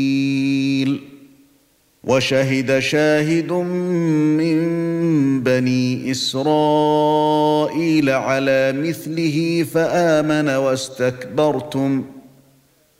وشهد شاهد من بني إسرائيل على مثله فآمن واستكبرتم